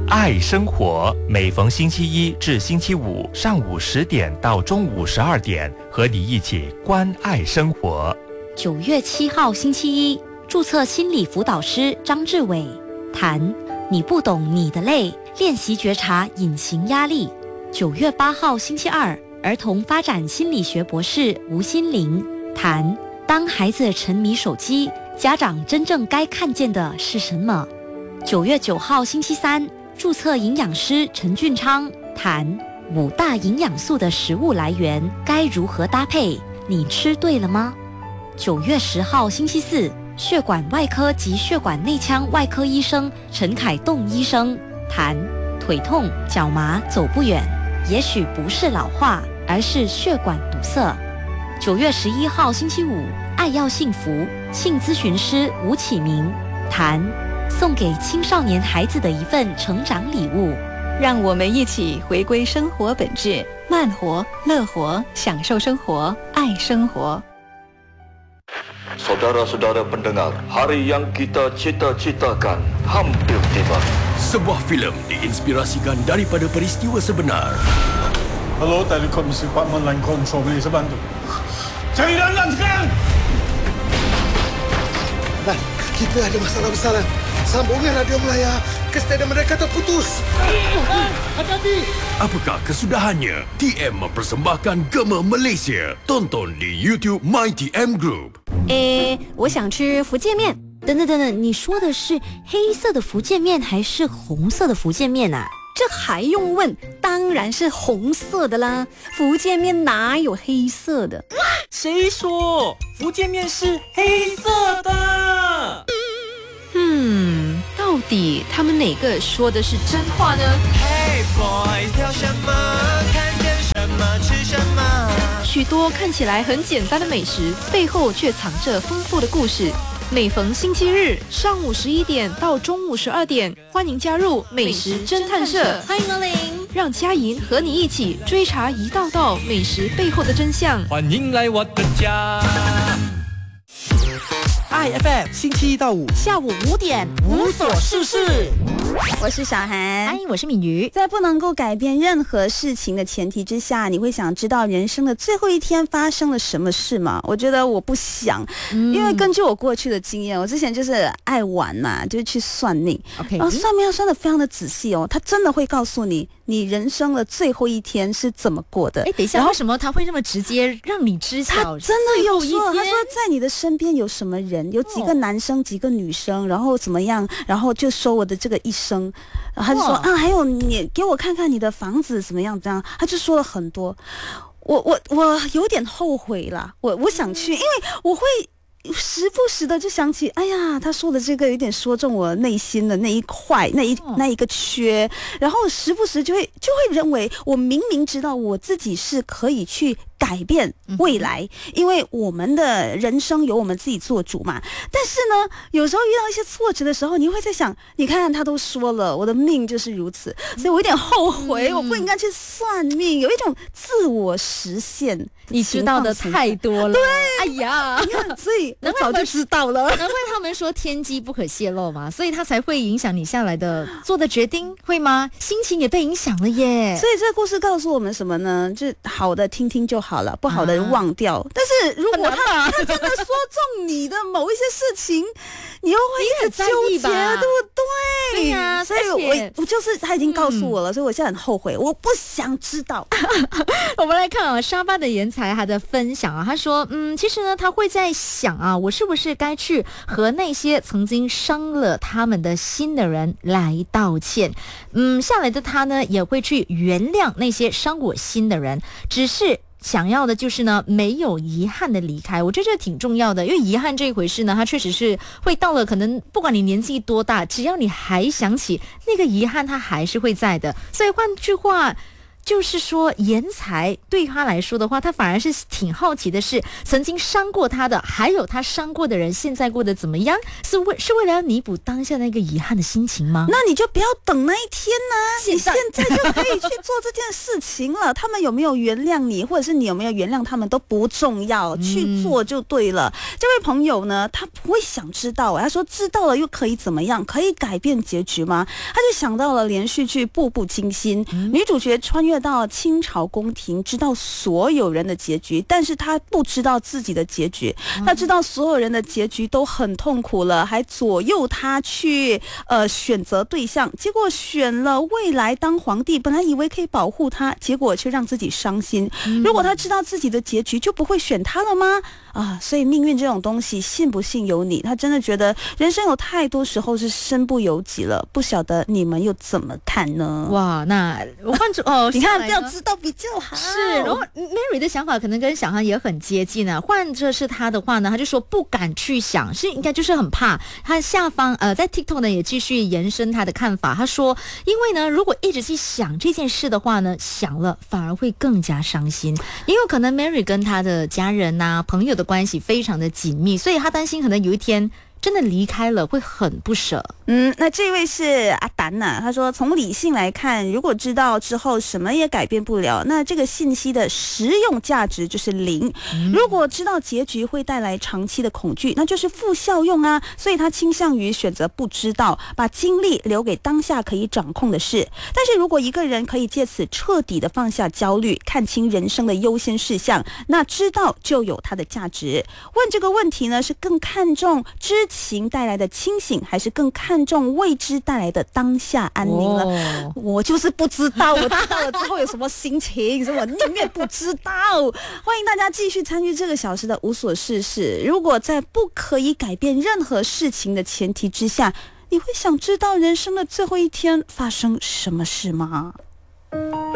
爱生活，每逢星期一至星期五上午10点到中午12点，和你一起关爱生活。 9月7号星期一，注册心理辅导师张志伟谈你不懂你的累，练习觉察隐形压力。9月8号星期二，儿童发展心理学博士吴心玲谈当孩子沉迷手机，家长真正该看见的是什么。9月9号星期三，注册营养师陈俊昌谈5大营养素的食物来源该如何搭配，你吃对了吗？9月10号星期四，血管外科及血管内腔外科医生陈凯栋医生谈腿痛、脚麻走不远，也许不是老化，而是血管堵塞。9月11号星期五，爱要幸福性咨询师吴启明谈送给青少年孩子的一份成长礼物。 让我们一起回归生活本质，慢活、乐活，享受生活，爱生活。 Saudara-saudara pendengar, hari yang kita cita-citakan hampir tiba. Sebuah filem diinspirasikan daripada peristiwa sebenar. Hello, Telekomisi Department Line Control, boleh saya bantu? Cari Lan sekarang! Lan, kita ada masalah besar, Lan. Sambungan radio Melaya ke stadium mereka terputus. Hati-hati! Apakah kesudahannya? TM mempersembahkan Gema Malaysia. Tonton di YouTube MyTM Group. 我想吃福建面。 等等，你说的是黑色的福建面还是红色的福建面啊？ 这还用问？当然是红色的啦！福建面哪有黑色的？ 谁说福建面是黑色的？ 到底他们哪个说的是真话呢？ Hey boys， 挑什么？看见什么？吃什么？ 许多看起来很简单的美食，背后却藏着丰富的故事。每逢星期日上午11点到中午12点，欢迎加入美食侦探社， 欢迎光临， 让佳莹和你一起追查一道道美食背后的真相。 欢迎来我的家。IFM 星期一到五下午5点无所事事。 我是小涵， 我是敏瑜。 在不能够改变任何事情的前提之下，你会想知道人生的最后一天发生了什么事吗？我觉得我不想，因为根据我过去的经验，我之前就是爱玩嘛，就是去算命，然后算命要算得非常的仔细哦，他真的会告诉你你人生的最后一天是怎么过的。 等一下，为什么他会这么直接让你知晓？ 他真的有说，他说在你的身边有什么人，有几个男生几个女生，然后怎么样，然后就说我的这个一生，然后他就说还有你给我看看你的房子怎么样怎么样，他就说了很多。我有点后悔啦，我想去，因为我会时不时的就想起，哎呀，他说的这个有点说中我内心的那一块，那一个缺，然后时不时就会认为，我明明知道我自己是可以去改变未来，因为我们的人生由我们自己做主嘛。但是呢，有时候遇到一些挫折的时候，你会在想，你看他都说了，我的命就是如此，所以我有点后悔，我不应该去算命，有一种自我实现。 你知道的太多了， 对， 哎呀， 你看，所以我早就知道了。 难怪他们说天机不可泄露嘛，所以他才会影响你下来的做的决定，会吗？心情也被影响了耶。 所以这个故事告诉我们什么呢？就好的听听就好了，不好的忘掉。但是如果他真的说中你的某一些事情，你又会一直纠结，对不对？ 对呀， 所以我就是他已经告诉我了，所以我现在很后悔，我不想知道。 我们来看啊，沙巴的颜才他的分享啊，他说，其实呢，他会在想啊，我是不是该去和那些曾经伤了他们的心的人来道歉？下来的他呢，也会去原谅那些伤我心的人，只是想要的就是呢，没有遗憾的离开。我觉得这挺重要的，因为遗憾这一回事呢，它确实是会到了可能不管你年纪多大，只要你还想起那个遗憾，它还是会在的。所以换句话就是说颜才对他来说的话，他反而是挺好奇的是，曾经伤过他的，还有他伤过的人现在过得怎么样，是为了要弥补当下那个遗憾的心情吗？ 那你就不要等那一天呢，你现在就可以去做这件事情了。他们有没有原谅你，或者是你有没有原谅他们都不重要，去做就对了。这位朋友呢，他不会想知道，他说知道了又可以怎么样？可以改变结局吗？他就想到了连续剧《步步惊心》，女主角穿越到清朝宫廷，知道所有人的结局，但是她不知道自己的结局。她知道所有人的结局都很痛苦了，还左右她去选择对象，结果选了未来当皇帝，本来以为可以保护她，结果却让自己伤心。如果她知道自己的结局，就不会选他了吗？所以命运这种东西，信不信由你。他真的觉得人生有太多时候是身不由己了，不晓得你们又怎么看呢？ 哇，那我换主你看要知道比较好。 是，然后 Mary 的想法可能跟小航也很接近啊。换着是他的话呢，他就说不敢去想，是应该就是很怕。他下方在 TikTok 呢也继续延伸他的看法，他说，因为呢，如果一直去想这件事的话呢，想了反而会更加伤心，也有可能 Mary 跟他的家人啊、朋友的关系非常的紧密，所以他担心可能有一天真的离开了会很不舍。 那这位是阿丹呐，他说从理性来看，如果知道之后什么也改变不了，那这个信息的实用价值就是0。如果知道结局会带来长期的恐惧，那就是负效用啊，所以他倾向于选择不知道，把精力留给当下可以掌控的事。但是如果一个人可以借此彻底的放下焦虑，看清人生的优先事项，那知道就有它的价值。问这个问题呢，是更看重知情带来的清醒，还是更看重未知带来的当下安宁了？我就是不知道，我知道了之后有什么心情，所以我宁愿不知道。欢迎大家继续参与这个小时的无所事事。如果在不可以改变任何事情的前提之下，你会想知道人生的最后一天发生什么事吗？